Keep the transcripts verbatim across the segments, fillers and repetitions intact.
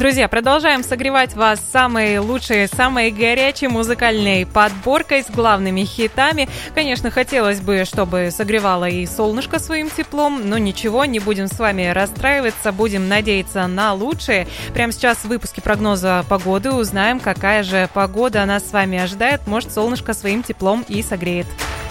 Друзья, продолжаем согревать вас самой лучшей, самой горячей музыкальной подборкой с главными хитами. Конечно, хотелось бы, чтобы согревало и солнышко своим теплом, но ничего, не будем с вами расстраиваться, будем надеяться на лучшее. Прямо сейчас в выпуске прогноза погоды узнаем, какая же погода нас с вами ожидает. Может, солнышко своим теплом и согреет.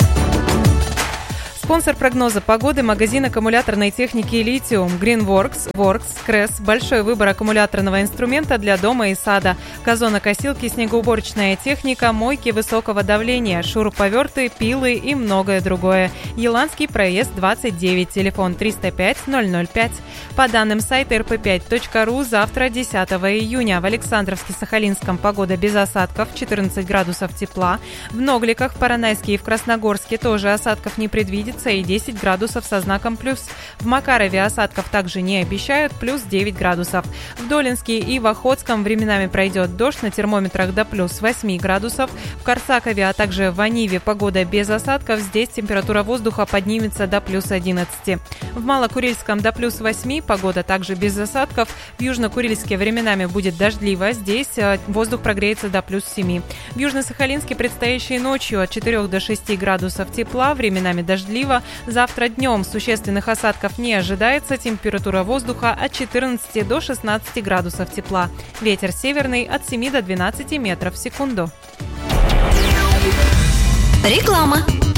Спонсор прогноза погоды – магазин аккумуляторной техники «Литиум», Greenworks, Works, Кресс, большой выбор аккумуляторного инструмента для дома и сада, газонокосилки, снегоуборочная техника, мойки высокого давления, шуруповерты, пилы и многое другое. Еланский проезд двадцать девять, телефон триста пять ноль ноль пять. По данным сайта эр пэ пять точка ру, завтра, десятого июня, в Александровске-Сахалинском погода без осадков, четырнадцать градусов тепла. В Ногликах, Поронайске и в Красногорске тоже осадков не предвидится, и десять градусов со знаком плюс. В Макарове осадков также не обещают, плюс девять градусов. В Долинске и в Охотском временами пройдет дождь, на термометрах до плюс восемь градусов. В Корсакове, а также в Аниве погода без осадков, здесь температура воздуха поднимется до плюс одиннадцать. В Малокурильском до плюс восемь, погода также без осадков. В Южно-Курильске временами будет дождливо, здесь воздух прогреется до плюс семь. В Южно-Сахалинске предстоящей ночью от четырёх до шести градусов тепла, временами дождливо. Завтра днем существенных осадков не ожидается. Температура воздуха от четырнадцати до шестнадцати градусов тепла. Ветер северный от семи до двенадцати метров в секунду. Реклама.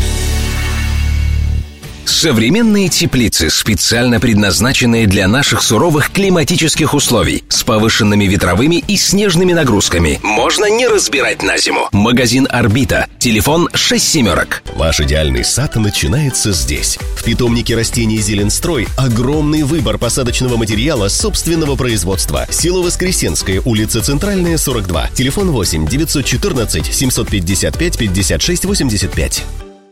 Современные теплицы, специально предназначенные для наших суровых климатических условий, с повышенными ветровыми и снежными нагрузками. Можно не разбирать на зиму. Магазин «Орбита». Телефон шесть семерок. Ваш идеальный сад начинается здесь. В питомнике растений «Зеленстрой» огромный выбор посадочного материала собственного производства. Село Воскресенское, улица Центральная, сорок два. Телефон восемь девятьсот четырнадцать семьсот пятьдесят пять пятьдесят шесть восемьдесят пять.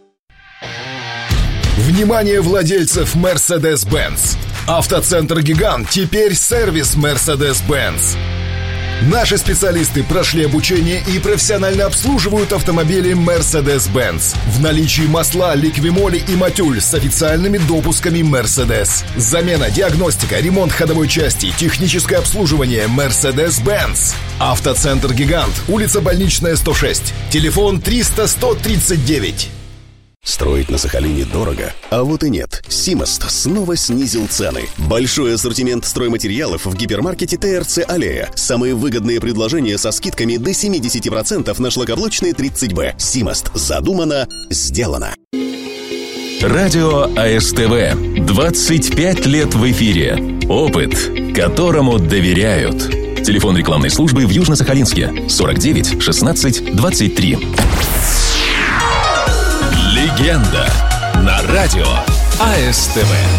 Внимание владельцев Mercedes-Benz! Автоцентр «Гигант» теперь сервис Mercedes-Benz. Наши специалисты прошли обучение и профессионально обслуживают автомобили Mercedes-Benz. В наличии масла, ликвимоли и матюль с официальными допусками Mercedes. Замена, диагностика, ремонт ходовой части, техническое обслуживание Mercedes-Benz. Автоцентр «Гигант», улица Больничная, сто шесть. Телефон триста сто тридцать девять. Строить на Сахалине дорого? А вот и нет. Симост снова снизил цены. Большой ассортимент стройматериалов в гипермаркете тэ эр цэ «Аллея». Самые выгодные предложения со скидками до семьдесят процентов на шлакоблочные тридцать бэ. Симост. Задумано, сделано. Радио а эс тэ вэ. двадцать пять лет в эфире. Опыт, которому доверяют. Телефон рекламной службы в Южно-Сахалинске. сорок девять шестнадцать двадцать три. Легенда на радио а эс тэ вэ.